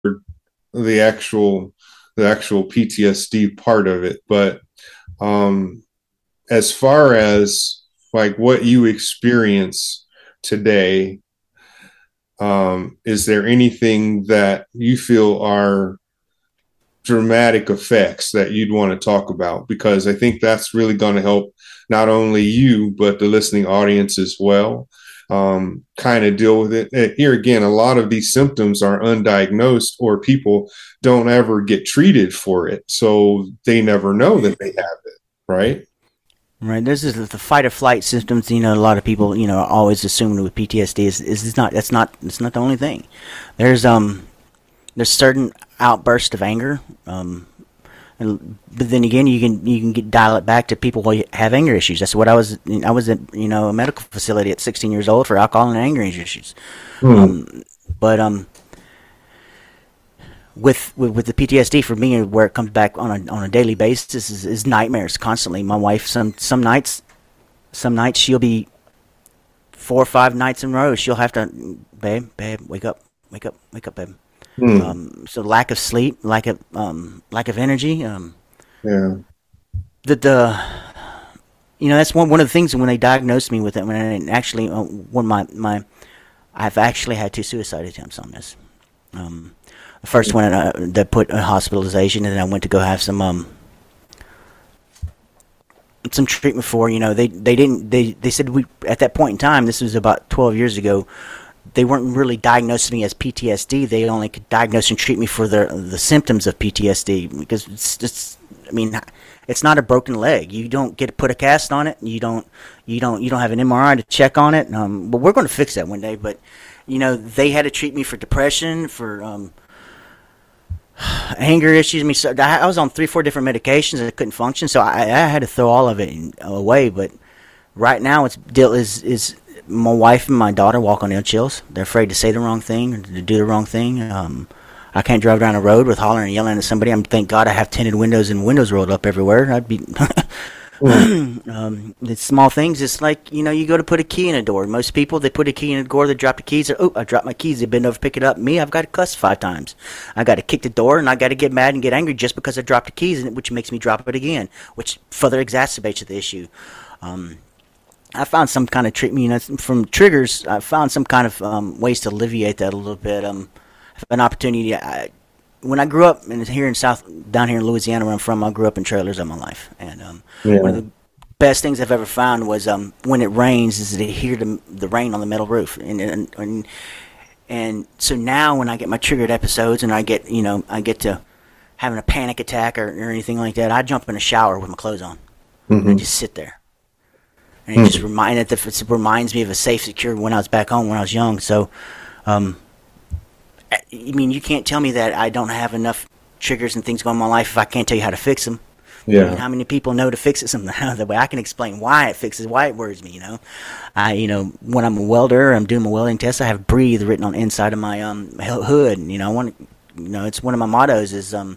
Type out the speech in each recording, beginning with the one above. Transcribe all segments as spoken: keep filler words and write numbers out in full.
the actual the actual P T S D part of it. But um, as far as like what you experience today, um, is there anything that you feel are dramatic effects that you'd want to talk about? Because I think that's really going to help not only you, but the listening audience as well, um, kind of deal with it. And here again, a lot of these symptoms are undiagnosed or people don't ever get treated for it. So they never know that they have it, right? Right. This is the fight or flight symptoms. You know, a lot of people, you know, always assume with P T S D is is it's not. That's not. It's not the only thing. There's um, there's certain outbursts of anger. Um, and, but then again, you can you can get, dial it back to people who have anger issues. That's what I was. I was at you know a medical facility at sixteen years old for alcohol and anger issues. Hmm. Um, but um, with, with with the P T S D for me, where it comes back on a on a daily basis is, is nightmares constantly. My wife, some some nights, some nights she'll be four or five nights in a row. She'll have to, babe, babe, wake up, wake up, wake up, babe. Hmm. Um, so lack of sleep, lack of um, lack of energy. Um, Yeah. the the you know that's one one of the things when they diagnosed me with it. When I actually uh, when my my I've actually had two suicide attempts on this. Um, the first one uh, that put a hospitalization, and then I went to go have some um some treatment for. You know, they they didn't they they said we at that point in time. This was about twelve years ago. They weren't really diagnosing me as P T S D. They only could diagnose and treat me for the the symptoms of P T S D because it's just. I mean, it's not a broken leg. You don't get to put a cast on it. You don't. You don't. You don't have an M R I to check on it. Um, but we're going to fix that one day. But you know, they had to treat me for depression, for um, anger issues. I mean, so I was on three, four different medications and I couldn't function. So I, I had to throw all of it in, away. But right now, it's deal is is. My wife and my daughter walk on ill chills. They're afraid to say the wrong thing or to do the wrong thing. Um, I can't drive down the road with hollering and yelling at somebody. I'm thank God I have tinted windows and windows rolled up everywhere. I'd be. um, the small things. It's like you know, you go to put a key in a door. Most people they put a key in a door. They drop the keys. Oh, I dropped my keys. They bend over, pick it up. Me, I've got to cuss five times. I got to kick the door and I got to get mad and get angry just because I dropped the keys, which makes me drop it again, which further exacerbates the issue. Um, I found some kind of treatment, you know, from triggers. I found some kind of um, ways to alleviate that a little bit. Um, an opportunity. I, when I grew up in, here in South, down here in Louisiana, where I'm from, I grew up in trailers all my life, and um, Yeah. one of the best things I've ever found was um, when it rains, is to hear the, the rain on the metal roof, and, and and and so now when I get my triggered episodes, and I get you know I get to having a panic attack or, or anything like that, I jump in a shower with my clothes on, and I Mm-hmm. just sit there. And it just reminded it reminds me of a safe, secure when I was back home when I was young. So, um, I mean, you can't tell me that I don't have enough triggers and things going on in my life if I can't tell you how to fix them. I mean, Yeah. how many people know to fix it some other way? I can explain why it fixes, why it worries me. You know, I, you know, when I'm a welder, I'm doing my welding test. I have "breathe" written on the inside of my um hood. You know, I want, you know, it's one of my mottos is um.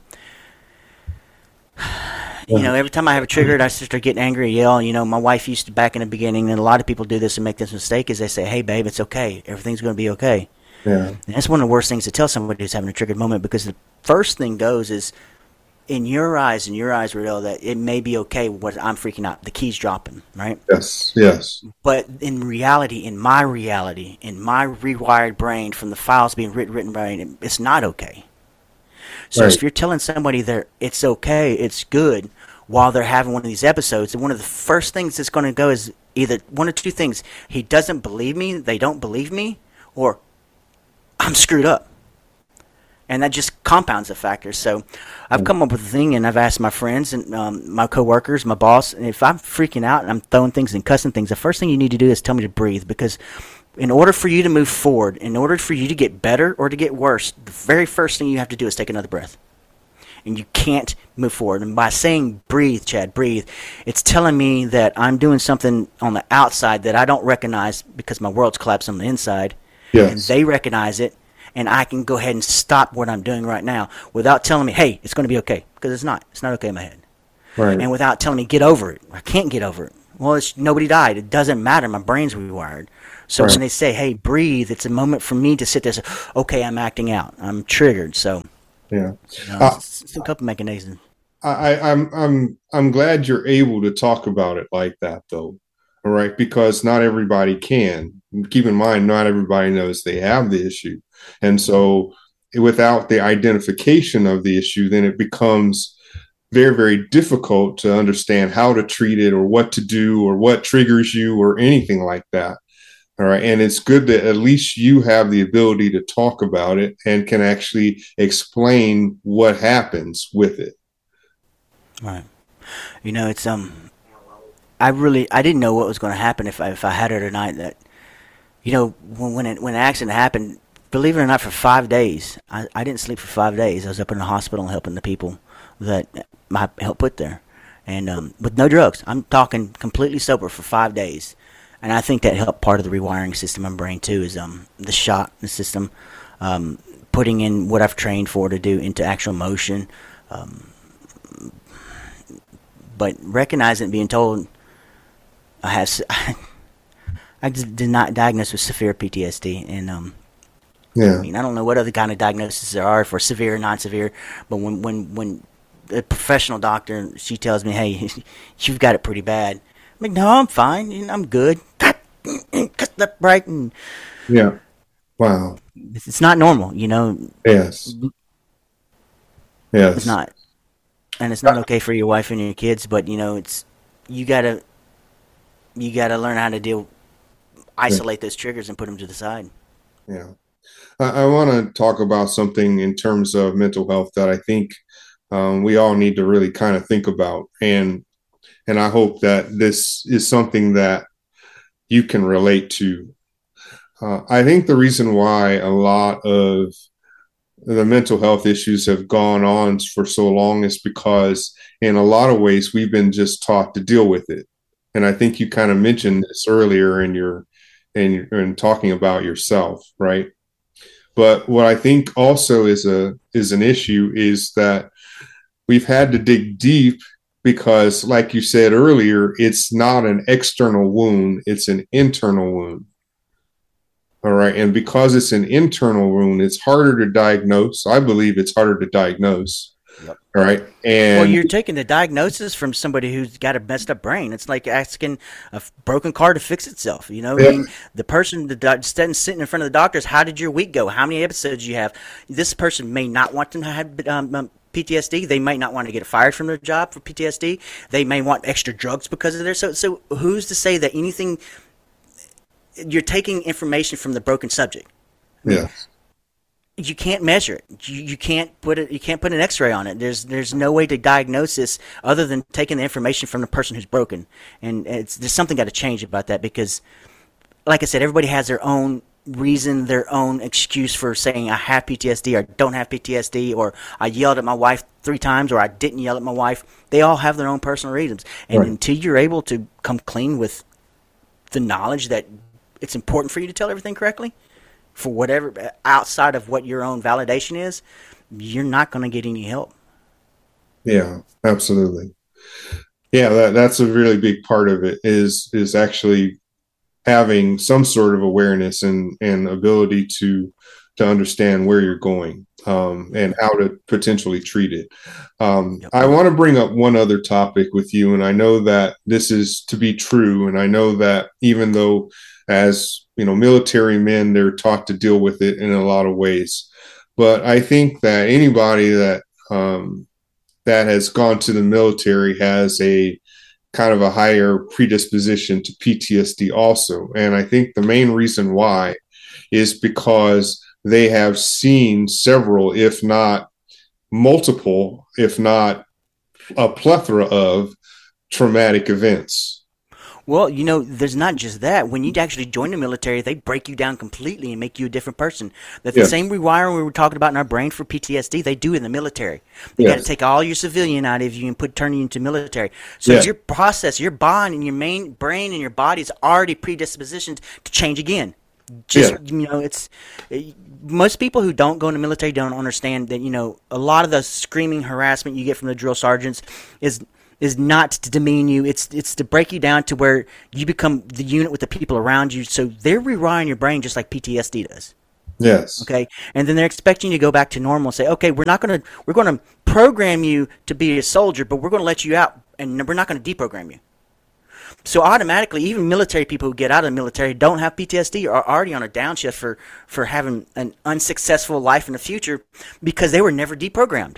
You know, every time I have a trigger, I start getting angry, yell. You know, my wife used to back in the beginning, and a lot of people do this and make this mistake. Is they say, "Hey, babe, it's okay. Everything's going to be okay." Yeah. And that's one of the worst things to tell somebody who's having a triggered moment because the first thing goes is, in your eyes, in your eyes, Riddell, that it may be okay. What I'm freaking out, the key's dropping, right? Yes. Yes. But in reality, in my reality, in my rewired brain from the files being written, written brain, it's not okay. So Right. if you're telling somebody that it's okay, it's good, while they're having one of these episodes, and one of the first things that's going to go is either one of two things. He doesn't believe me, they don't believe me, or I'm screwed up. And that just compounds the factors. So I've come up with a thing, and I've asked my friends and um, my coworkers, my boss, and if I'm freaking out and I'm throwing things and cussing things, the first thing you need to do is tell me to breathe, because in order for you to move forward, in order for you to get better or to get worse, the very first thing you have to do is take another breath. And you can't move forward. And by saying breathe, Chad, breathe, it's telling me that I'm doing something on the outside that I don't recognize because my world's collapsed on the inside. And Yes. they recognize it, and I can go ahead and stop what I'm doing right now without telling me, hey, it's going to be okay, because it's not. It's not okay in my head. Right. And without telling me, get over it. I can't get over it. Well, it's, nobody died. It doesn't matter. My brain's rewired. So Right. when they say, "Hey, breathe," it's a moment for me to sit there and say, "Okay, I'm acting out. I'm triggered." So Yeah. you know, Uh, it's, it's a couple mechanisms. I, I'm I'm I'm glad you're able to talk about it like that, though. All right, because not everybody can. Keep in mind, not everybody knows they have the issue, and so without the identification of the issue, then it becomes very, very difficult to understand how to treat it or what to do or what triggers you or anything like that. All right. And it's good that at least you have the ability to talk about it and can actually explain what happens with it. Right. You know, it's um. I really I didn't know what was going to happen if I if I had it or not. That you know when when it, when an accident happened, believe it or not, for five days I, I didn't sleep for five days. I was up in the hospital helping the people that I helped put there, and um, with no drugs. I'm talking completely sober for five days, and I think that helped part of the rewiring system in my brain too. Is um the shot in the system, um, putting in what I've trained for to do into actual motion, um, but recognizing being told I have I just did not diagnose with severe P T S D, and um, Yeah. I mean I don't know what other kind of diagnoses there are for severe, non-severe, but when when when a professional doctor she tells me, hey, you've got it pretty bad, I'm like, no, I'm fine, you know, I'm good. Cut, cut that right, and Yeah. Wow. it's it's not normal, you know, Yes. it's Yes. not, and it's not okay for your wife and your kids, but you know, it's you gotta you gotta learn how to deal, Yeah. isolate those triggers and put them to the side. Yeah. I, I want to talk about something in terms of mental health that I think um, we all need to really kind of think about. And and I hope that this is something that you can relate to. Uh, I think the reason why a lot of the mental health issues have gone on for so long is because, in a lot of ways, we've been just taught to deal with it. And I think you kind of mentioned this earlier in your in, in talking about yourself, right? But what I think also is a is an issue is that we've had to dig deep because, like you said earlier, it's not an external wound, it's an internal wound. All right. And because it's an internal wound, it's harder to diagnose. I believe it's harder to diagnose. Yep. All right. Well, And you're taking the diagnosis from somebody who's got a messed up brain. It's like asking a f- broken car to fix itself. You know, I yeah, mean, the person the doc- sitting sitting in front of the doctors. How did your week go? How many episodes you have? This person may not want to have um, um, P T S D. They might not want to get fired from their job for P T S D. They may want extra drugs because of their. So, so who's to say that anything? You're taking information from the broken subject. I mean, yeah, you can't measure it. You, you can't put it. You can't put an X-ray on it. There's there's no way to diagnose this other than taking the information from the person who's broken. And it's there's something got to change about that because, like I said, everybody has their own reason, their own excuse for saying I have P T S D or don't have P T S D, or I yelled at my wife three times or I didn't yell at my wife. They all have their own personal reasons. And right. until you're able to come clean with the knowledge that it's important for you to tell everything correctly, for whatever outside of what your own validation is, you're not going to get any help. Yeah, absolutely. Yeah, that, that's a really big part of it is is actually having some sort of awareness and, and ability to to understand where you're going um, and how to potentially treat it. Um, Yep. I want to bring up one other topic with you, and I know that this is to be true, and I know that even though as you know, military men, they're taught to deal with it in a lot of ways, but I think that anybody that um, that has gone to the military has a kind of a higher predisposition to P T S D also. And I think the main reason why is because they have seen several, if not multiple, if not a plethora of traumatic events. Well, you know, there's not just that. When you actually join the military, they break you down completely and make you a different person. That's Yes. the same rewiring we were talking about in our brain for P T S D. They do in the military. They got Yes. to take all your civilian out of you and put turn you into military. So Yes. your process, your bond, and your main brain and your body is already predispositioned to change again. Just Yeah. you know, it's most people who don't go in the military don't understand that. You know, a lot of the screaming harassment you get from the drill sergeants is is not to demean you. It's it's to break you down to where you become the unit with the people around you. So they're rewiring your brain just like P T S D does. Yes. Okay. And then they're expecting you to go back to normal and say, okay, we're not going to we're going to program you to be a soldier, but we're going to let you out, and we're not going to deprogram you. So automatically, even military people who get out of the military don't have P T S D or are already on a downshift for for having an unsuccessful life in the future because they were never deprogrammed.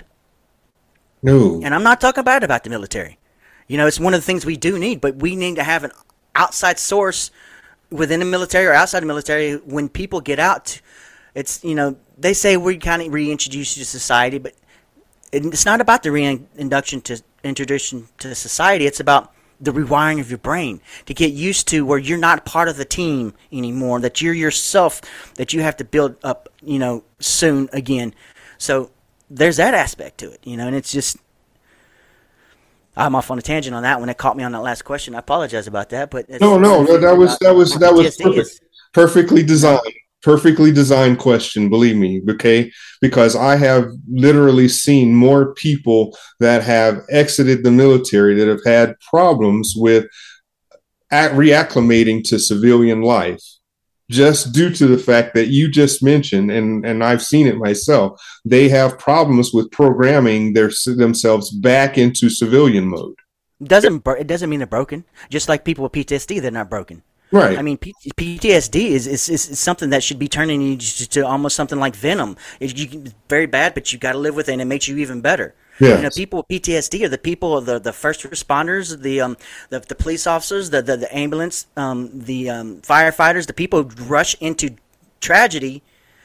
No. And I'm not talking bad about the military. You know, it's one of the things we do need, but we need to have an outside source within the military or outside the military. When people get out, it's, you know, they say we kind of reintroduce you to society, but it's not about the reintroduction to introduction to society. It's about the rewiring of your brain to get used to where you're not part of the team anymore, that you're yourself, that you have to build up, you know, soon again. So there's that aspect to it, you know, and it's just, I'm off on a tangent on that one. It caught me on that last question. I apologize about that, but it's no, no, that, that was that was that was perfect. Perfectly designed, perfectly designed question. Believe me, okay? Because I have literally seen more people that have exited the military that have had problems with at reacclimating to civilian life, just due to the fact that you just mentioned, and, and I've seen it myself, they have problems with programming their themselves back into civilian mode. Doesn't it doesn't mean they're broken. Just like people with P T S D, they're not broken. Right. I mean, P- PTSD is, is, is something that should be turning you to, to almost something like venom. It, you, it's very bad, but you got to live with it, and it makes you even better. Yes. You know, people with P T S D are the people, the the first responders, the um the, the police officers, the the, the ambulance, um the um, firefighters, the people who rush into tragedy,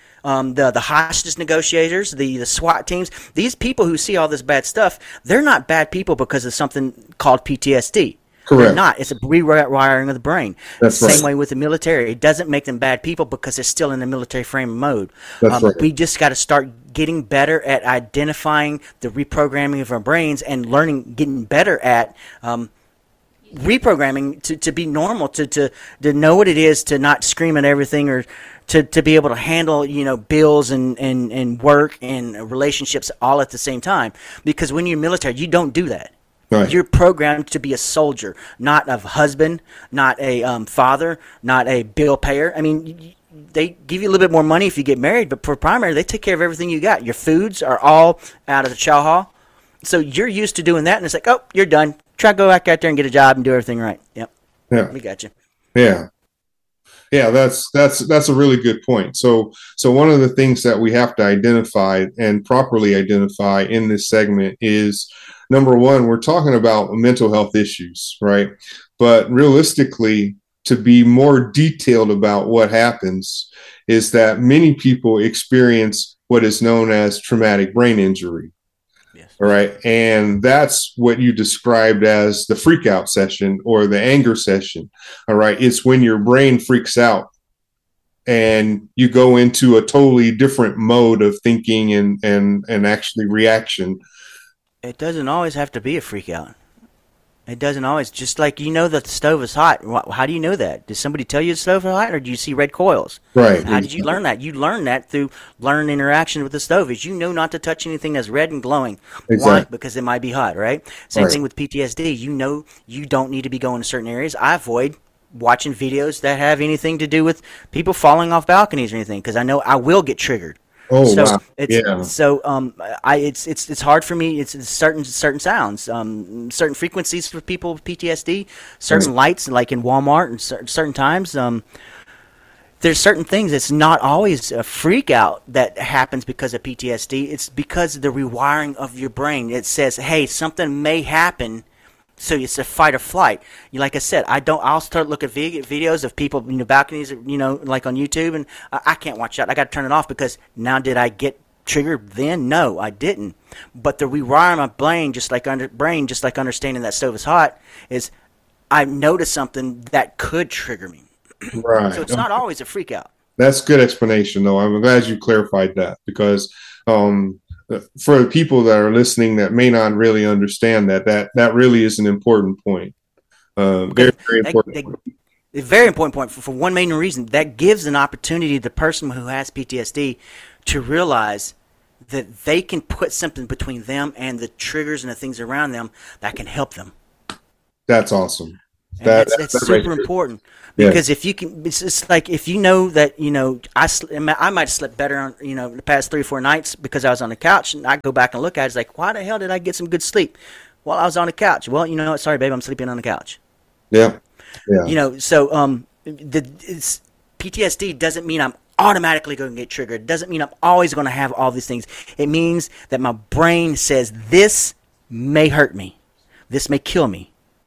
um the the hostage negotiators, the the SWAT teams. These people who see all this bad stuff, they're not bad people because of something called P T S D. Correct. They're not. It's a rewiring of the brain. That's Same right. way with the military. It doesn't make them bad people because they're still in the military frame of mode. That's um, right. We just got to start getting better at identifying the reprogramming of our brains and learning, getting better at um, reprogramming to, to be normal, to, to, to know what it is to not scream at everything, or to, to be able to handle, you know, bills and, and, and work and relationships all at the same time. Because when you're military, you don't do that. Right. You're programmed to be a soldier, not a husband, not a um, father, not a bill payer. I mean, they give you a little bit more money if you get married, but for primary, they take care of everything you got. Your foods are all out of the chow hall. So you're used to doing that, and it's like, oh, you're done. Try to go back out there and get a job and do everything right. Yep. Yeah. We got you. Yeah. Yeah, that's that's that's a really good point. So so one of the things that we have to identify and properly identify in this segment is, number one, we're talking about mental health issues, right? But realistically, to be more detailed about what happens is that many people experience what is known as traumatic brain injury. Yes. All right. And that's what you described as the freak out session or the anger session. All right. It's when your brain freaks out and you go into a totally different mode of thinking and, and, and actually reaction. It doesn't always have to be a freak out. It doesn't always. Just like, you know that the stove is hot. How do you know that? Did somebody tell you the stove is hot, or do you see red coils? Right. How did you learn that? You learn that through learned interaction with the stove. Is you know not to touch anything that's red and glowing. Exactly. Why? Because it might be hot, right? Same Right. thing with P T S D. You know you don't need to be going to certain areas. I avoid watching videos that have anything to do with people falling off balconies or anything, because I know I will get triggered. Oh, so wow. it's Yeah. so um I it's it's it's hard for me. It's, it's certain certain sounds, um certain frequencies for people with P T S D, certain lights like in Walmart and cer- certain times. Um, there's certain things. It's not always a freak out that happens because of P T S D. It's because of the rewiring of your brain. It says, hey, something may happen. So it's a fight or flight. You, like I said, I don't. I'll start looking at vid- videos of people, you know, balconies, you know, like on YouTube, and I, I can't watch that. I got to turn it off because now did I get triggered then? No, I didn't. But the rewiring my brain, just like under brain, just like understanding that stove is hot, is I noticed something that could trigger me. Right. So it's not always a freak out. That's good explanation, though. I'm glad you clarified that, because um, for the people that are listening that may not really understand that, that that really is an important point. Uh, very, very important. That, that, a very important point for, for one main reason. That gives an opportunity to the person who has P T S D to realize that they can put something between them and the triggers and the things around them that can help them. That's awesome. And that, that's, that's, that's super right important because yeah. if you can, it's just like if you know that, you know, I, I might have slept better on, you know, the past three or four nights because I was on the couch, and I go back and look at it, it's like, why the hell did I get some good sleep while I was on the couch? Well, you know what? Sorry, babe, I'm sleeping on the couch. Yeah. Yeah. You know, so um, the it's, P T S D doesn't mean I'm automatically going to get triggered. It doesn't mean I'm always going to have all these things. It means that my brain says this may hurt me. This may kill me.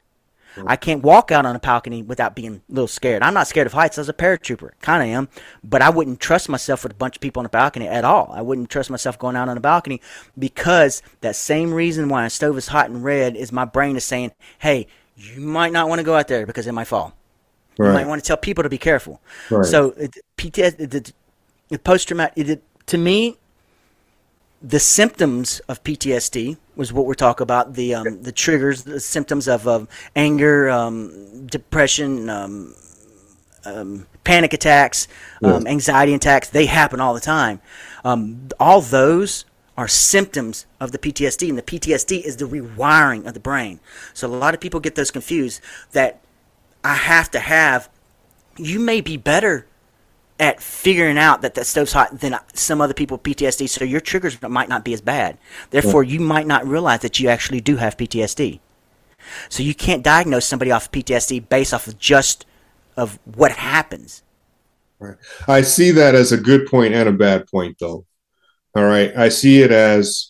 I can't walk out on a balcony without being a little scared. I'm not scared of heights. I was a paratrooper. Kind of am. But I wouldn't trust myself with a bunch of people on the balcony at all. I wouldn't trust myself going out on a balcony because that same reason why a stove is hot and red is my brain is saying, hey, you might not want to go out there because it might fall. Right. You might want to tell people to be careful. Right. So P T S D, the, the post-traumatic, to me, the symptoms of P T S D was what we're talking about, the um, the triggers, the symptoms of um, anger, um, depression, um, um, panic attacks, um, yeah. anxiety attacks. They happen all the time. Um, all those are symptoms of the P T S D, and the P T S D is the rewiring of the brain. So a lot of people get those confused that I have to have, you may be better at figuring out that that stove's hot than some other people with P T S D, so your triggers might not be as bad. Therefore, yeah. you might not realize that you actually do have P T S D. So you can't diagnose somebody off of P T S D based off of just of what happens. Right. I see that as a good point and a bad point, though. All right. I see it as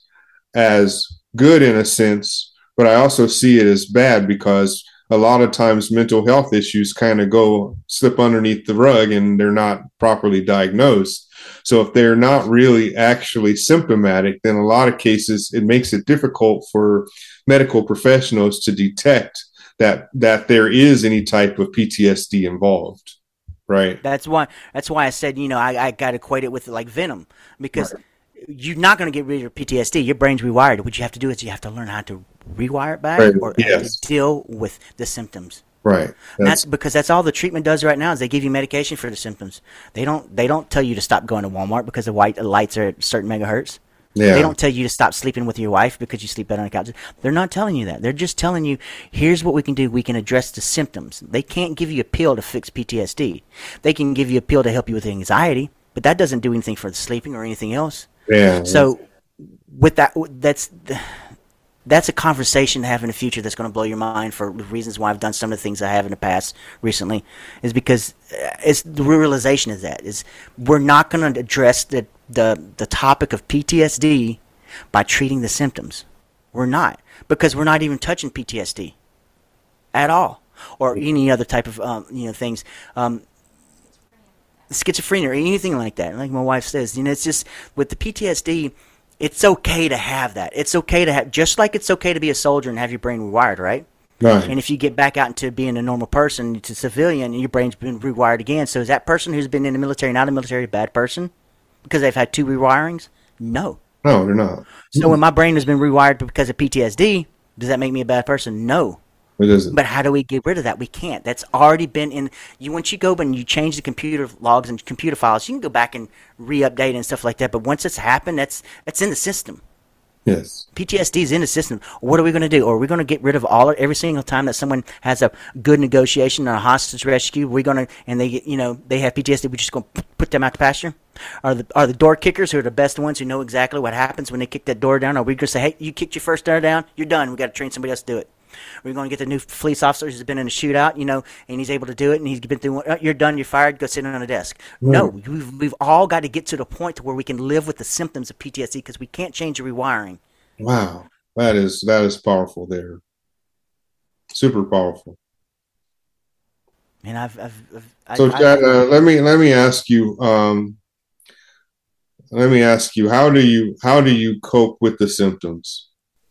as good in a sense, but I also see it as bad because a lot of times mental health issues kind of go slip underneath the rug and they're not properly diagnosed. So if they're not really actually symptomatic, then a lot of cases it makes it difficult for medical professionals to detect that that there is any type of P T S D involved. Right. That's why that's why I said, you know, I, I got to equate it with like venom because right. you're not going to get rid of P T S D. Your brain's rewired. What you have to do is you have to learn how to rewire it back right. or yes. deal with the symptoms. Right. That's, that's because that's all the treatment does right now is they give you medication for the symptoms. They don't they don't tell you to stop going to Walmart because the white lights are at certain megahertz. Yeah. They don't tell you to stop sleeping with your wife because you sleep better on the couch. They're not telling you that. They're just telling you, here's what we can do. We can address the symptoms. They can't give you a pill to fix P T S D. They can give you a pill to help you with anxiety, but that doesn't do anything for the sleeping or anything else. Yeah. So with that, that's that's a conversation to have in the future that's going to blow your mind for reasons why I've done some of the things I have in the past recently is because it's the realization is that is we're not going to address the the the topic of P T S D by treating the symptoms. We're not, because we're not even touching P T S D at all, or any other type of um, you know things, um, schizophrenia or anything like that. Like my wife says, you know, it's just with the P T S D, it's okay to have that. It's okay to have, just like it's okay to be a soldier and have your brain rewired, right? Right. And if you get back out into being a normal person, to civilian, your brain's been rewired again. So is that person who's been in the military, not a military, a bad person? Because they've had two rewirings? No. No, they're not. So when my brain has been rewired because of P T S D, does that make me a bad person? No. It doesn't. But how do we get rid of that? We can't. That's already been in you. Once you go and you change the computer logs and computer files, you can go back and re-update and stuff like that. But once it's happened, that's that's in the system. Yes. P T S D is in the system. What are we going to do? Or are we going to get rid of all every single time that someone has a good negotiation or a hostage rescue? We're going to, and they get, you know, they have P T S D. We're just going to put them out to pasture. Are the are the door kickers who are the best ones who know exactly what happens when they kick that door down? Are we going to say, hey, you kicked your first door down, you're done. We got to train somebody else to do it. We're going to get the new police officer who's been in a shootout, you know, and he's able to do it, and he's been through. Oh, you're done. You're fired. Go sit on a desk. Mm. No, we've we've all got to get to the point to where we can live with the symptoms of P T S D because we can't change the rewiring. Wow, that is that is powerful there. Super powerful. And I've, I've, I've so I, Chad, uh, let me let me ask you. Um, let me ask you. How do you how do you cope with the symptoms?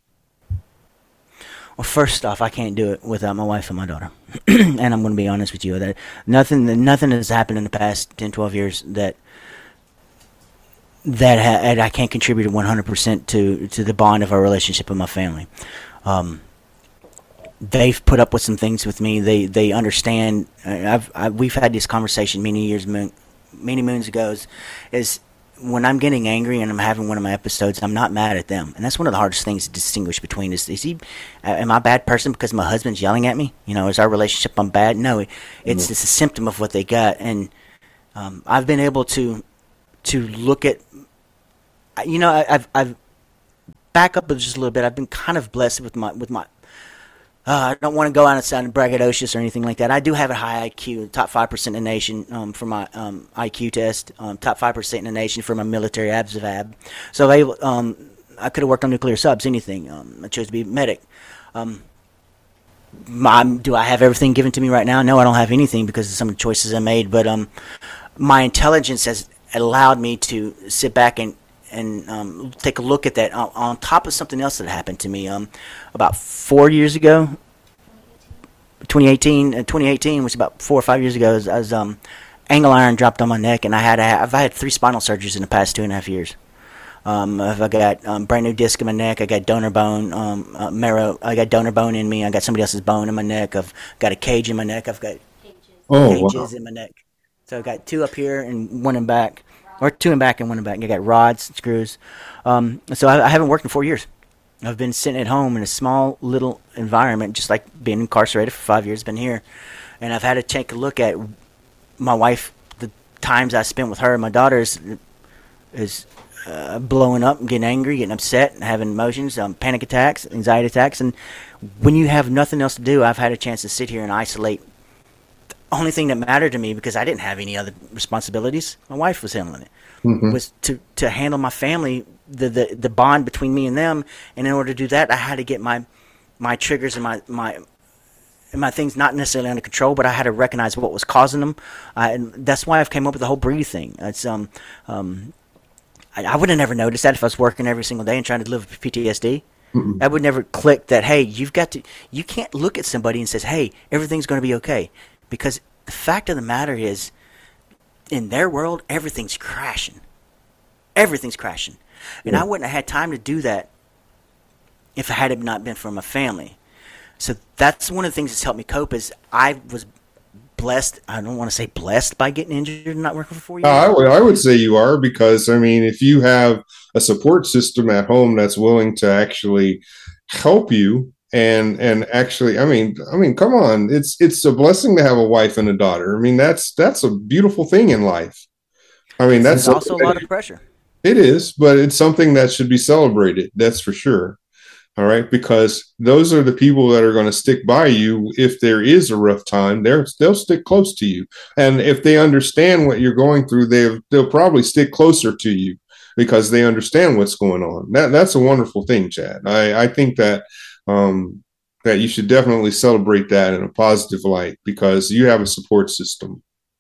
Well, first off, I can't do it without my wife and my daughter. And I'm going to be honest with you that nothing nothing has happened in the past ten, twelve years that. That ha- I can't contribute one hundred percent to to the bond of our relationship with my family. Um, they've put up with some things with me. They they understand. I've, I've we've had this conversation many years, many moons ago. Is, is when I'm getting angry and I'm having one of my episodes, I'm not mad at them, and that's one of the hardest things to distinguish between. Is, is he, am I a bad person because my husband's yelling at me? You know, is our relationship I'm bad? No, it's mm-hmm. it's a symptom of what they got, and um, I've been able to to look at, you know, I, I've I've back up just a little bit. I've been kind of blessed with my with my. Uh, I don't want to go out and sound braggadocious or anything like that. I do have a high I Q, top five percent in the nation um, for my um, I Q test, um, top five percent in the nation for my military ABSVAB. So I, um, I could have worked on nuclear subs, anything. Um, I chose to be a medic. Um, my, do I have everything given to me right now? No, I don't have anything because of some of the choices I made. But um, my intelligence has allowed me to sit back and and um, take a look at that on, on top of something else that happened to me um, about four years ago. twenty eighteen, uh, twenty eighteen was about four or five years ago. I was, I was um, angle iron dropped on my neck, and I had a, I've had three spinal surgeries in the past two and a half years. Um, I've got um, brand new disc in my neck. I got donor bone, um, uh, marrow. I got donor bone in me. I got somebody else's bone in my neck. I've got a cage in my neck. I've got oh, cages wow. in my neck. So I've got two up here and one in back. Or two in back and one in back. I got rods, screws. Um, so I, I haven't worked in four years. I've been sitting at home in a small little environment, just like being incarcerated for five years. Been here, and I've had to take a look at my wife. The times I spent with her and my daughters is uh, blowing up, and getting angry, getting upset, and having emotions, um, panic attacks, anxiety attacks. And when you have nothing else to do, I've had a chance to sit here and isolate. Only thing that mattered to me, because I didn't have any other responsibilities, my wife was handling it, mm-hmm. was to, to handle my family, the, the the bond between me and them. And in order to do that, I had to get my my triggers and my my and my things not necessarily under control, but I had to recognize what was causing them. Uh, and that's why I've came up with the whole breathe thing. It's um um I, I would have never noticed that if I was working every single day and trying to live with P T S D. Mm-mm. I would never click that. Hey, you've got to. You can't look at somebody and says, "Hey, everything's going to be okay." Because the fact of the matter is, in their world, everything's crashing. Everything's crashing. And yeah. I wouldn't have had time to do that if it had not been for my family. So that's one of the things that's helped me cope is I was blessed. I don't want to say blessed by getting injured and not working for four years. Uh, I, would, I would say you are because, I mean, if you have a support system at home that's willing to actually help you, And and actually, I mean, I mean, come on, it's it's a blessing to have a wife and a daughter. I mean, that's that's a beautiful thing in life. I mean, that's also a lot of pressure. It is, but it's something that should be celebrated. That's for sure. All right, because those are the people that are going to stick by you if there is a rough time. They're they'll stick close to you, and if they understand what you're going through, they they'll probably stick closer to you because they understand what's going on. That that's a wonderful thing, Chad. I I think that. Um, that you should definitely celebrate that in a positive light because you have a support system.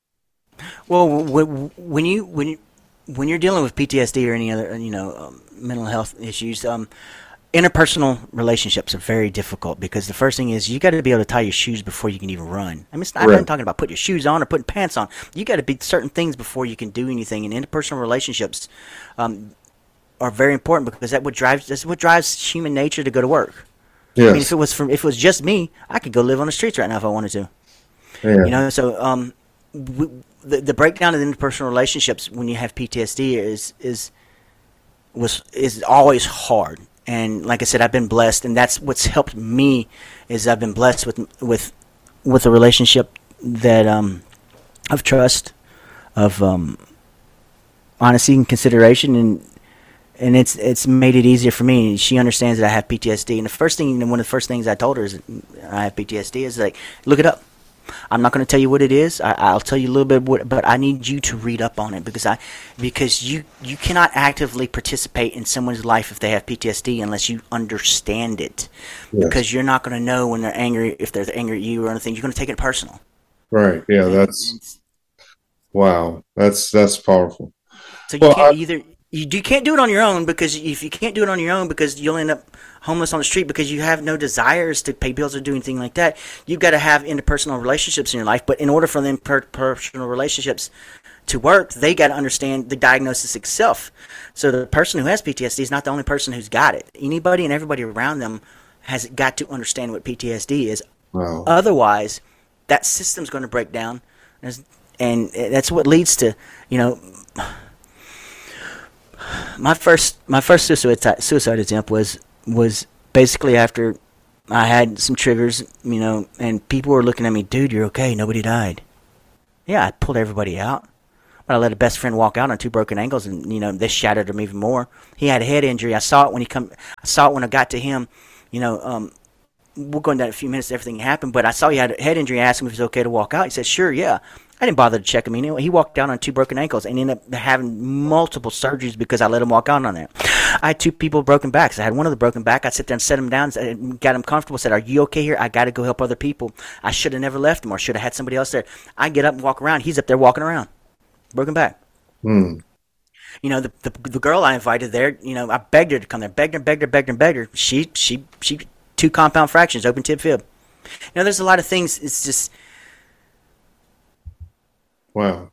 Well, when you when you, when you're dealing with P T S D or any other you know um, mental health issues, um, interpersonal relationships are very difficult because the first thing is you got to be able to tie your shoes before you can even run. I mean, it's not, I'm not talking about putting your shoes on or putting pants on. You got to be certain things before you can do anything. And interpersonal relationships um, are very important because that what drives that's what drives human nature to go to work. Yes. I mean, if it was from if it was just me, I could go live on the streets right now if I wanted to. Yeah. You know, so um, we, the the breakdown of the interpersonal relationships when you have P T S D is is was is always hard. And like I said, I've been blessed, and that's what's helped me is I've been blessed with with with a relationship that um of trust, of um honesty and consideration, and. And it's it's made it easier for me. She understands that I have P T S D. And the first thing, one of the first things I told her is I have P T S D is like, look it up. I'm not going to tell you what it is. I, I'll tell you a little bit, what, but I need you to read up on it because I because you you cannot actively participate in someone's life if they have P T S D unless you understand it. Yes. Because you're not going to know when they're angry, if they're angry at you or anything. You're going to take it personal. Right. Yeah. That's wow. That's that's powerful. So you well, can't I, either. You, you can't do it on your own because if you can't do it on your own because you'll end up homeless on the street because you have no desires to pay bills or do anything like that. You've got to have interpersonal relationships in your life. But in order for them interpersonal relationships to work, they got to understand the diagnosis itself. So the person who has P T S D is not the only person who's got it. Anybody and everybody around them has got to understand what P T S D is. Wow. Otherwise, that system's going to break down. And that's what leads to, you know... My first my first suicide suicide attempt was was basically after I had some triggers, you know, and people were looking at me, dude, you're okay, nobody died. Yeah, I pulled everybody out. But I let a best friend walk out on two broken ankles, and you know this shattered him even more. He had a head injury. I saw it when he come. I saw it when I got to him. You know, um, we'll go into that in a few minutes. Everything happened, but I saw he had a head injury. I asked him if it was okay to walk out. He said, "Sure, yeah." I didn't bother to check him anyway. He walked out on two broken ankles and ended up having multiple surgeries because I let him walk out on that. I had two people with broken backs. I had one of the broken back. I sit there and set him down, got him comfortable, said, "Are you okay here? I got to go help other people." I should have never left him or should have had somebody else there. I get up and walk around. He's up there walking around, broken back. Hmm. You know, the, the the girl I invited there, you know, I begged her to come there. Begged her, begged her, begged her, begged her. She, she, she, two compound fractures, open tib fib. You know, there's a lot of things. It's just... Wow.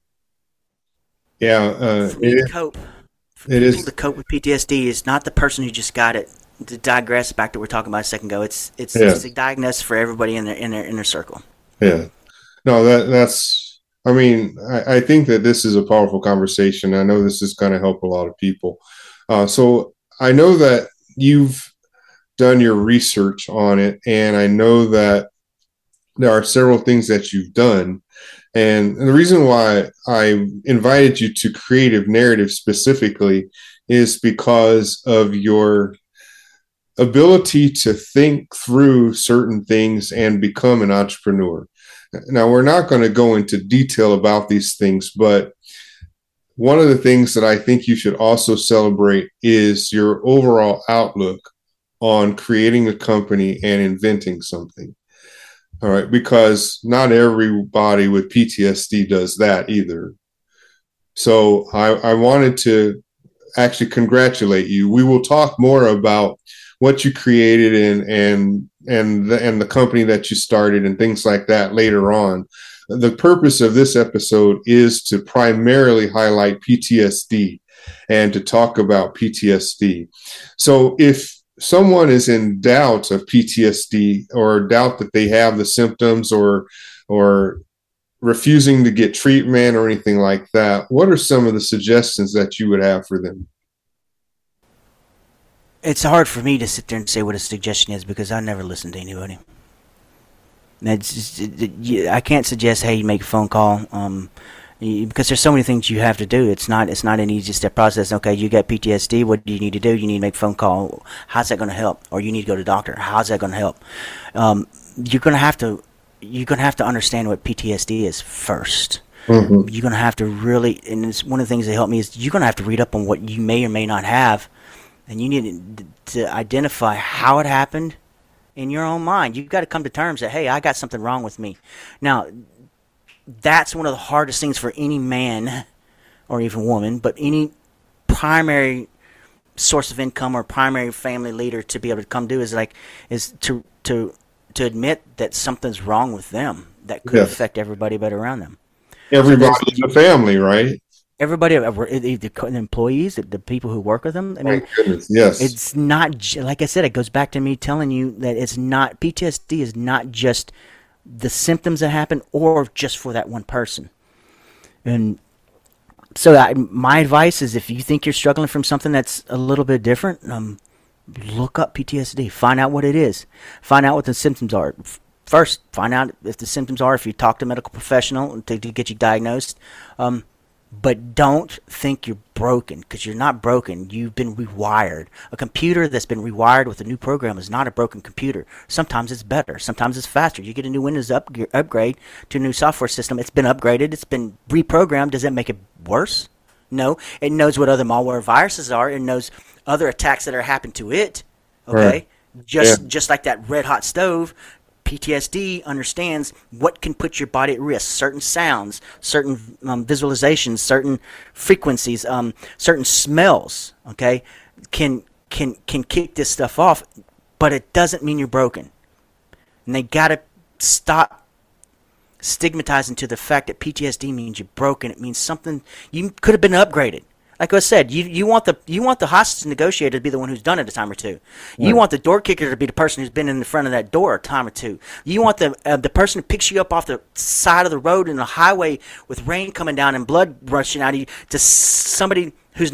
Yeah, uh, for me it, to cope, for it people is to cope with P T S D is not the person who just got it. To digress back to what we were talking about a second ago, it's it's, yeah. it's a diagnosis for everybody in their in their inner circle. Yeah, no, that that's. I mean, I, I think that this is a powerful conversation. I know this is going to help a lot of people. Uh, so I know that you've done your research on it, and I know that there are several things that you've done. And the reason why I invited you to Creative Narrative specifically is because of your ability to think through certain things and become an entrepreneur. Now, we're not going to go into detail about these things, but one of the things that I think you should also celebrate is your overall outlook on creating a company and inventing something. All right, because not everybody with P T S D does that either. So I, I wanted to actually congratulate you. We will talk more about what you created and and and the, and the company that you started and things like that later on. The purpose of this episode is to primarily highlight P T S D and to talk about P T S D. So if someone is in doubt of P T S D or doubt that they have the symptoms or or refusing to get treatment or anything like that, what are some of the suggestions that you would have for them? It's hard for me to sit there and say what a suggestion is because I never listen to anybody. It's just, it, it, I can't suggest, hey, you make a phone call. Um, Because there's so many things you have to do. It's not it's not an easy step process. Okay, you got P T S D. What do you need to do? You need to make a phone call. How's that going to help? Or you need to go to the doctor. How's that going to help? Um, you're going to have to you're going to have to understand what P T S D is first. Mm-hmm. You're going to have to really, and it's one of the things that helped me is you're going to have to read up on what you may or may not have, and you need to identify how it happened in your own mind. You've got to come to terms that, hey, I got something wrong with me. Now, that's one of the hardest things for any man or even woman, but any primary source of income or primary family leader to be able to come do is like is to to to admit that something's wrong with them that could yes. affect everybody but around them. Everybody so in the family, right? Everybody, the employees, the people who work with them. I mean, my goodness, yes. It's not like I said. It goes back to me telling you that it's not P T S D is not just the symptoms that happen or just for that one person. And so I, my advice is if you think you're struggling from something that's a little bit different, um, look up P T S D. Find out what it is. Find out what the symptoms are. First, find out if the symptoms are, if you talk to a medical professional to, to get you diagnosed. Um, But don't think you're broken, because you're not broken. You've been rewired. A computer that's been rewired with a new program is not a broken computer. Sometimes it's better. Sometimes it's faster. You get a new Windows up, upgrade to a new software system. It's been upgraded. It's been reprogrammed. Does that make it worse? No. It knows what other malware viruses are. It knows other attacks that are happening to it. Okay? Right. Just, yeah. just like that red hot stove. P T S D understands what can put your body at risk. Certain sounds, certain um, visualizations, certain frequencies, um, certain smells. Okay, can can can kick this stuff off, but it doesn't mean you're broken. And they gotta stop stigmatizing to the fact that P T S D means you're broken. It means something you could have been upgraded. Like I said, you you want the you want the hostage negotiator to be the one who's done it a time or two. You right. want the door kicker to be the person who's been in the front of that door a time or two. You want the uh, the person who picks you up off the side of the road in the highway with rain coming down and blood rushing out of you to somebody who's not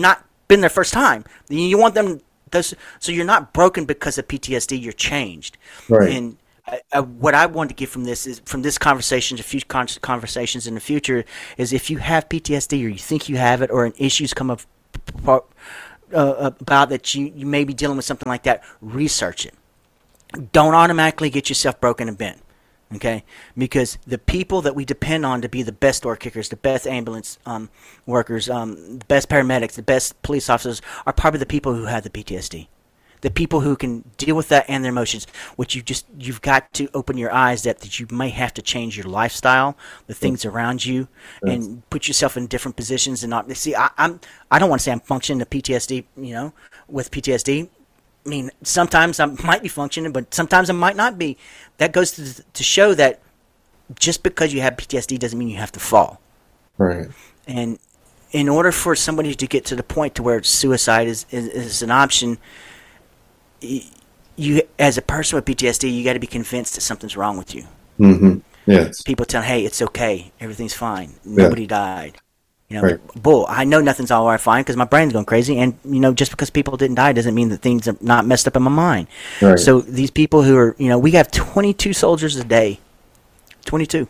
been their first time. You want them, those, so you're not broken because of P T S D. You're changed. Right. And I, I, what I want to get from this is from this conversation to future conversations in the future is if you have P T S D or you think you have it or an issues come up uh, about that you, you may be dealing with something like that, research it. Don't automatically get yourself broken and bent. Okay, because the people that we depend on to be the best door kickers, the best ambulance um, workers, um, the best paramedics, the best police officers are probably the people who have the P T S D. The people who can deal with that and their emotions, which you just you've got to open your eyes that, that you may have to change your lifestyle, the things around you, yes. and put yourself in different positions and not see. I, I'm I don't want to say I'm functioning to P T S D, you know, with P T S D. I mean, sometimes I might be functioning, but sometimes I might not be. That goes to, to show that just because you have P T S D doesn't mean you have to fall. Right. And in order for somebody to get to the point to where suicide is, is, is an option, you, as a person with P T S D, you got to be convinced that something's wrong with you. Mm-hmm. Yes. People tell, hey, it's okay. Everything's fine. Nobody yeah. died. You know, right. bull. I know nothing's all right fine because my brain's going crazy. And, you know, just because people didn't die doesn't mean that things are not messed up in my mind. Right. So these people who are, you know, we have twenty-two soldiers a day, twenty-two,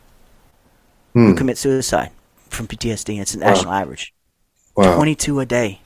hmm. who commit suicide from P T S D. It's a national wow. average. Wow. twenty-two a day.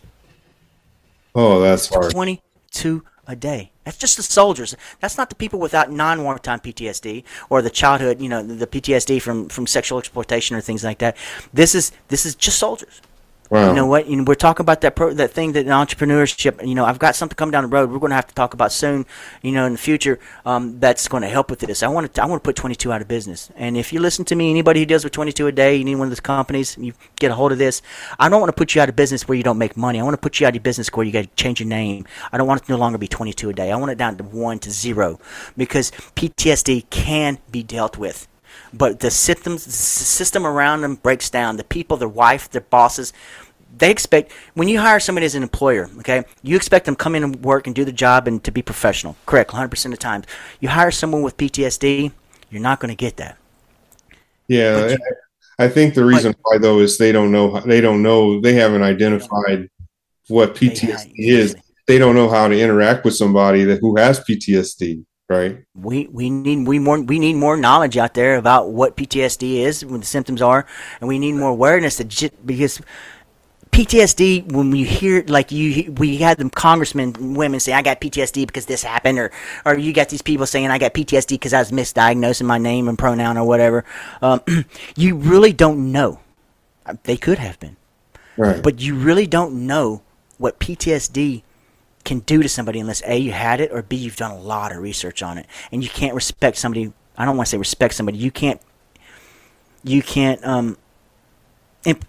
Oh, that's hard. twenty-two a day. That's just the soldiers. That's not the people without non-wartime P T S D or the childhood, you know, the P T S D from, from sexual exploitation or things like that. This is this is just soldiers. Wow. You know what? You know, we're talking about that pro, that thing that in entrepreneurship. You know, I've got something coming down the road. We're going to have to talk about soon. You know, in the future, um, that's going to help with this. I want to I want to put twenty-two out of business. And if you listen to me, anybody who deals with twenty-two a day, you need one of those companies. You get a hold of this. I don't want to put you out of business where you don't make money. I want to put you out of business where you got to change your name. I don't want it to no longer be twenty-two a day. I want it down to one to zero, because P T S D can be dealt with. But the systems, the system around them breaks down. The people, their wife, their bosses. They expect, when you hire somebody as an employer, okay, you expect them to come in and work and do the job and to be professional. Correct, one hundred percent of the time. You hire someone with P T S D, you're not going to get that. Yeah, you, I think the reason but, why, though, is they don't know, they don't know, they haven't identified what P T S D they, is. They don't know how to interact with somebody that who has P T S D, right? We we need we more we need more knowledge out there about what P T S D is, what the symptoms are, and we need more awareness to, because P T S D, when you hear, like you, we had them congressmen and women say, I got P T S D because this happened, or, or you got these people saying, I got P T S D because I was misdiagnosing my name and pronoun or whatever. Um, you really don't know. They could have been. Right. But you really don't know what P T S D can do to somebody unless A, you had it, or B, you've done a lot of research on it. And you can't respect somebody. I don't want to say respect somebody. You can't, you can't, um, imp,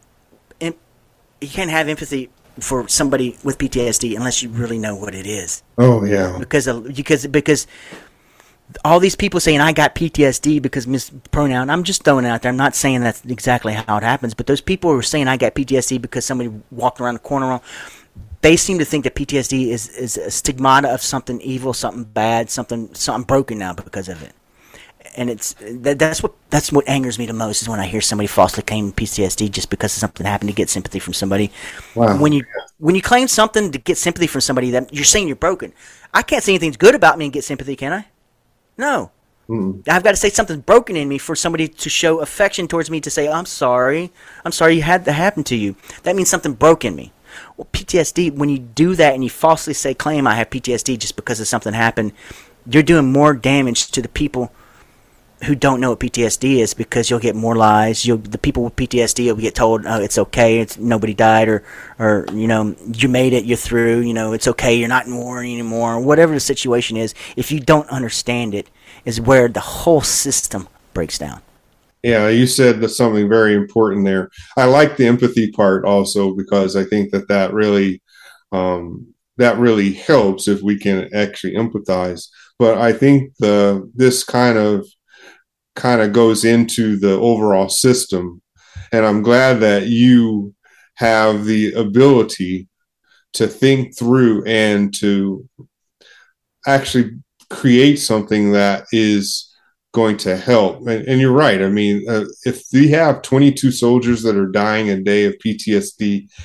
you can't have empathy for somebody with P T S D unless you really know what it is. Oh yeah. Because of, because because all these people saying I got P T S D because mispronoun. I'm just throwing it out there. I'm not saying that's exactly how it happens. But those people who are saying I got P T S D because somebody walked around the corner wrong, they seem to think that P T S D is is a stigmata of something evil, something bad, something something broken now because of it. And it's that, that's what that's what angers me the most is when I hear somebody falsely claim P T S D just because something happened to get sympathy from somebody. Wow. When you when you claim something to get sympathy from somebody, that you're saying you're broken. I can't say anything's good about me and get sympathy, can I? No. Mm-mm. I've got to say something's broken in me for somebody to show affection towards me, to say, I'm sorry. I'm sorry you had that happen to you. That means something broke in me. Well, P T S D, when you do that and you falsely say, claim I have P T S D just because of something happened, you're doing more damage to the people who don't know what P T S D is, because you'll get more lies. You'll the people with P T S D will get told, "Oh, it's okay. It's nobody died," or, or you know, you made it. You're through. You know, it's okay. You're not in war anymore. Whatever the situation is, if you don't understand it, is where the whole system breaks down. Yeah, you said that something very important there. I like the empathy part also, because I think that that really um, that really helps if we can actually empathize. But I think the this kind of kind of goes into the overall system. And I'm glad that you have the ability to think through and to actually create something that is going to help. And, and you're right. I mean, uh, if we have twenty-two soldiers that are dying a day of P T S D,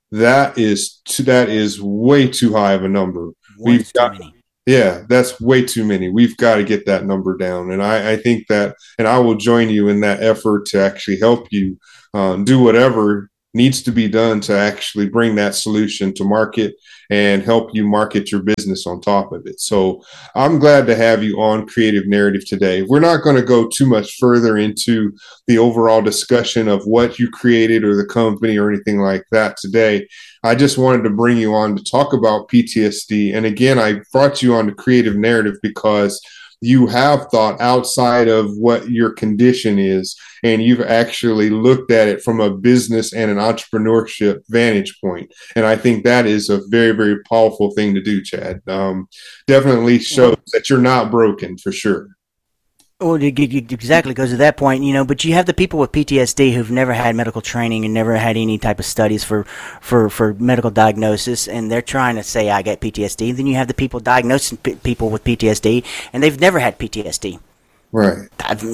that is too, that is way too high of a number. One We've is too got many. Yeah, that's way too many. We've got to get that number down. And I, I think that, and I will join you in that effort to actually help you um, do whatever needs to be done to actually bring that solution to market and help you market your business on top of it. So I'm glad to have you on Creative Narrative today. We're not going to go too much further into the overall discussion of what you created or the company or anything like that today. I just wanted to bring you on to talk about P T S D. And again, I brought you on to Creative Narrative because you have thought outside of what your condition is, and you've actually looked at it from a business and an entrepreneurship vantage point. And I think that is a very, very powerful thing to do, Chad. Um, definitely shows that you're not broken, for sure. Well, it it exactly goes to that point, you know. But you have the people with P T S D who've never had medical training and never had any type of studies for, for, for medical diagnosis, and they're trying to say I get P T S D. Then you have the people diagnosing p- people with P T S D, and they've never had P T S D. Right.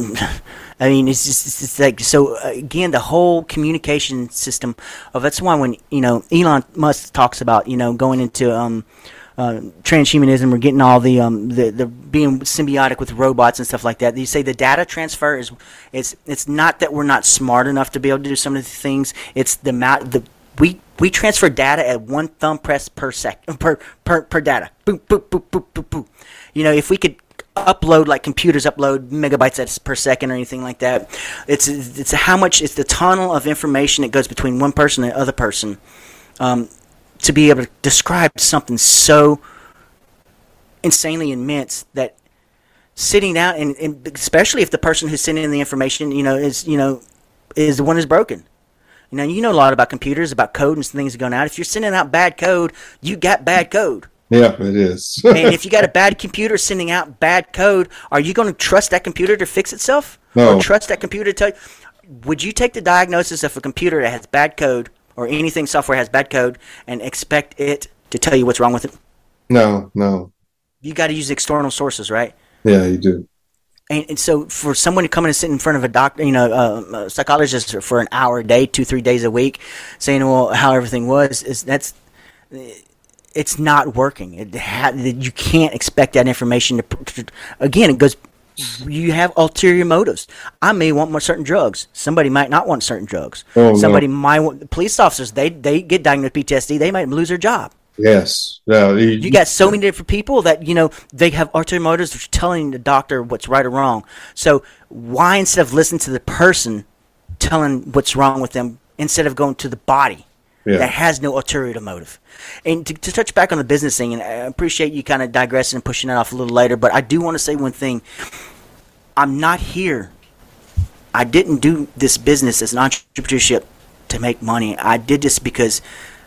I mean, it's just it's just like so. Uh, again, the whole communication system of that's why when you know Elon Musk talks about you know going into um. Uh, transhumanism, we're getting all the um the, the being symbiotic with robots and stuff like that. You say the data transfer is it's it's not that we're not smart enough to be able to do some of the things. It's the amount the we we transfer data at one thumb press per sec per per per data. Boop boop boop boop boop boop. You know, if we could upload like computers upload megabytes per second or anything like that, it's it's how much it's the tunnel of information that goes between one person and the other person. Um, to be able to describe something so insanely immense that sitting down and, and especially if the person who's sending in the information, you know, is, you know, is the one who's broken. You know, you know a lot about computers, about code and things going out. If you're sending out bad code, you got bad code. Yeah, it is. And if you got a bad computer sending out bad code, are you going to trust that computer to fix itself? No. Or trust that computer to tell you? Would you take the diagnosis of a computer that has bad code or anything software has bad code and expect it to tell you what's wrong with it? No, no. You got to use external sources, right? Yeah, you do. And, and so for someone to come in and sit in front of a doctor, you know, uh, a psychologist for an hour a day, two, three days a week, saying, well, how everything was, is that's, it's not working. It ha- you can't expect that information to, to, again, it goes, you have ulterior motives. I may want more certain drugs. Somebody might not want certain drugs. Oh, Somebody no. might want, police officers, they, they get diagnosed with P T S D, they might lose their job. Yes. Yeah, you, You got so many different people that, you know, they have ulterior motives for telling the doctor what's right or wrong. So why, instead of listening to the person telling what's wrong with them, instead of going to the body yeah. that has no ulterior motive? And to, to touch back on the business thing, and I appreciate you kind of digressing and pushing that off a little later, but I do want to say one thing. I'm not here. I didn't do this business as an entrepreneurship to make money. I did this because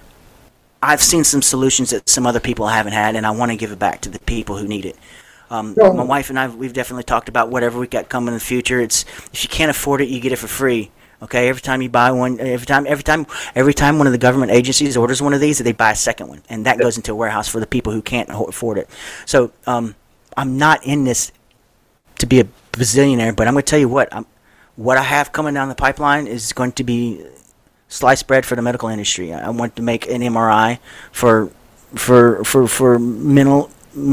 I've seen some solutions that some other people haven't had, and I want to give it back to the people who need it. Um, Yeah. My wife and I, we've definitely talked about whatever we got coming in the future. It's if you can't afford it, you get it for free. Okay, every time you buy one, every time, every time, every time one of the government agencies orders one of these, they buy a second one, and that goes into a warehouse for the people who can't afford it. So um, I'm not in this to be a bazillionaire, but I'm going to tell you what, I'm, what I have coming down the pipeline is going to be sliced bread for the medical industry. I want to make an M R I for for for for mental.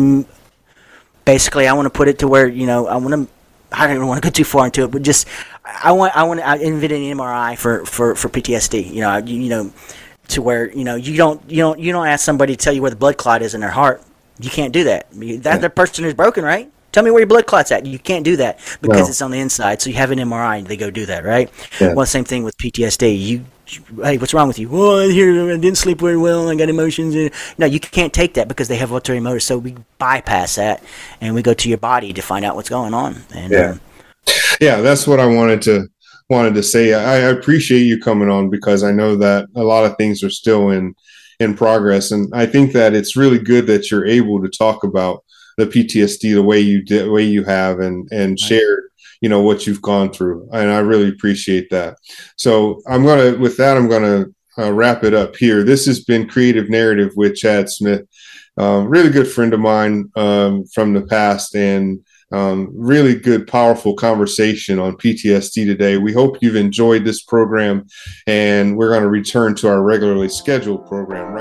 Basically, I want to put it to where, you know, I want to. I don't even want to go too far into it, but just I want I want to invent an M R I for, for, for P T S D. You know, you, you know, to where, you know, you don't you don't you don't ask somebody to tell you where the blood clot is in their heart. You can't do that. That's the person who's broken, right? Tell me where your blood clot's at. You can't do that because no. It's on the inside. So you have an M R I and they go do that, right? Yeah. Well, same thing with P T S D. You, you hey, what's wrong with you? Well, I hear I didn't sleep very well. I got emotions. And, no, you can't take that because they have ulterior motives. So we bypass that and we go to your body to find out what's going on. And, yeah, um, yeah, that's what I wanted to wanted to say. I, I appreciate you coming on because I know that a lot of things are still in in progress, and I think that it's really good that you're able to talk about the P T S D the way you did, way you have, and and right. shared, you know, what you've gone through, and I really appreciate that. So I'm gonna, with that, I'm gonna uh, wrap it up here. This has been Creative Narrative with Chad Smith, um, really good friend of mine um, from the past, and Um, really good, powerful conversation on P T S D today. We hope you've enjoyed this program, and we're going to return to our regularly scheduled program right